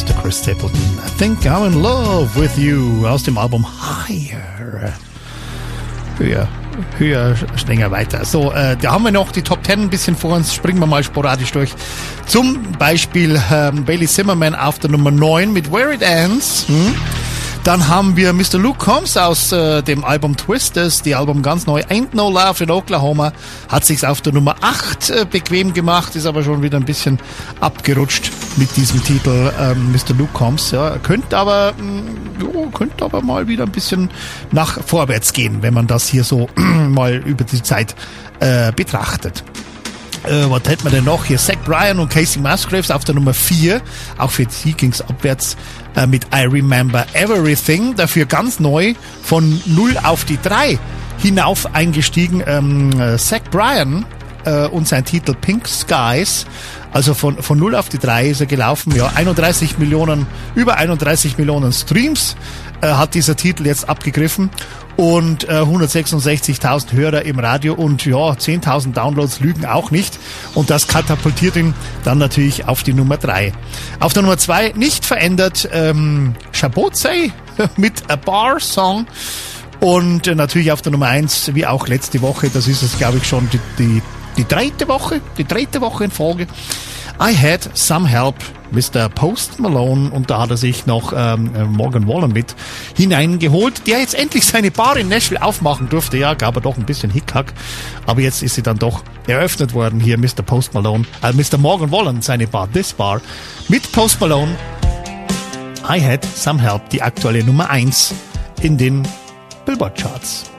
Mr. Chris Stapleton. I think I'm in love with you aus dem Album Higher. Höher, schneller, weiter. So, da haben wir noch die Top 10 ein bisschen vor uns. Springen wir mal sporadisch durch. Zum Beispiel Bailey Zimmerman auf der Nummer 9 mit Where It Ends. Dann haben wir Mr. Luke Combs aus dem Album Twisters, die Album ganz neu, Ain't No Love in Oklahoma, hat sich's auf der Nummer 8 bequem gemacht, ist aber schon wieder ein bisschen abgerutscht mit diesem Titel Mr. Luke Combs. Ja, könnte aber mal wieder ein bisschen nach vorwärts gehen, wenn man das hier so mal über die Zeit betrachtet. Was hätten wir denn noch? Hier Zach Bryan und Casey Musgraves auf der Nummer 4. Auch für sie ging's abwärts mit I Remember Everything. Dafür ganz neu von 0 auf die 3 hinauf eingestiegen. Zach Bryan und sein Titel Pink Skies. Also von 0 auf die 3 ist er gelaufen. Ja, über 31 Millionen Streams hat dieser Titel jetzt abgegriffen. Und 166.000 Hörer im Radio und ja, 10.000 Downloads lügen auch nicht. Und das katapultiert ihn dann natürlich auf die Nummer 3. Auf der Nummer 2 nicht verändert Shabotse mit A Bar Song. Und natürlich auf der Nummer 1, wie auch letzte Woche, das ist es glaube ich schon die dritte Woche in Folge. I Had Some Help, Mr. Post Malone, und da hat er sich noch Morgan Wallen mit hineingeholt, der jetzt endlich seine Bar in Nashville aufmachen durfte. Ja, gab er doch ein bisschen Hickhack, aber jetzt ist sie dann doch eröffnet worden. Hier Mr. Morgan Wallen, seine Bar, This Bar, mit Post Malone. I Had Some Help, die aktuelle Nummer 1 in den Billboard Charts.